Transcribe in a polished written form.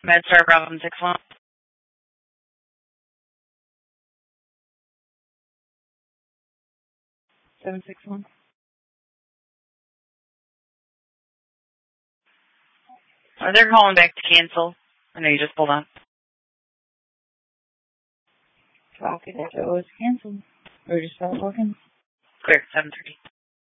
MedStar Bravo 61. 761. They're calling back to cancel. I know you just pulled on. Talking if it was canceled. Or just stopped working. Clear, 7:30.